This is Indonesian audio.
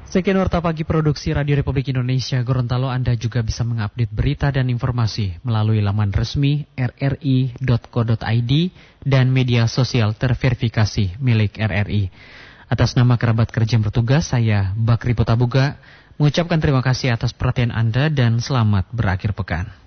Sekian Warta Pagi Produksi Radio Republik Indonesia Gorontalo. Anda juga bisa mengupdate berita dan informasi melalui laman resmi rri.co.id dan media sosial terverifikasi milik RRI. Atas nama kerabat kerja yang bertugas, saya Bakri Putabuga mengucapkan terima kasih atas perhatian Anda dan selamat berakhir pekan.